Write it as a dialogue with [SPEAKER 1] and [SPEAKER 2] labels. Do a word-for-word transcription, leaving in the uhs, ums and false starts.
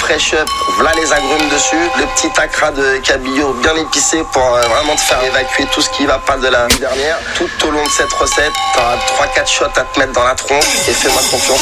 [SPEAKER 1] fresh up, voilà les agrumes dessus, le petit acra de cabillaud bien épicé pour euh, vraiment te faire évacuer tout ce qui va pas de la nuit dernière. Tout au long de cette recette, t'auras trois quatre shots à te mettre dans la tronche et fais-moi confiance.